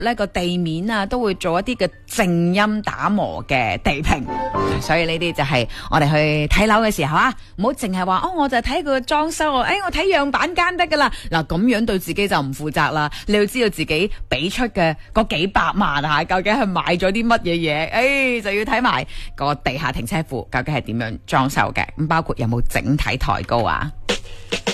呢個地面啊，都會做一啲嘅靜音打磨嘅地坪，所以呢啲就係我哋去睇樓嘅時候啊，唔好淨係話我就睇佢個裝修，我睇樣板間得噶啦。嗱，咁樣對自己就唔負責啦。你要知道自己俾出嘅嗰幾百萬啊，究竟係買咗啲乜嘢嘢？就要睇埋個地下停車庫究竟係點樣裝修嘅，咁包括有冇整體抬高啊。